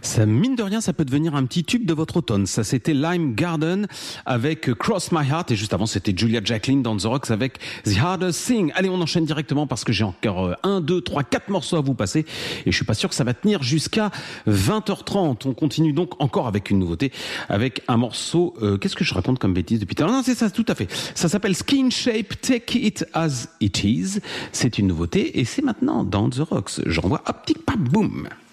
Ça, mine de rien, ça peut devenir un petit tube de votre automne. Ça, c'était Lime Garden avec Cross My Heart. Et juste avant, c'était Julia Jacqueline dans The Rocks avec The Hardest Thing. Allez, on enchaîne directement parce que j'ai encore 1, 2, 3, 4 morceaux à vous passer. Et je suis pas sûr que ça va tenir jusqu'à 20h30. On continue donc encore avec une nouveauté, avec un morceau... qu'est-ce que je raconte comme bêtise depuis tout à l'heure? Non, c'est ça, tout à fait. Ça s'appelle Skin Shape, Take It As It Is. C'est une nouveauté et c'est maintenant dans The Rocks. Je renvoie, hop, tic, pam, boum.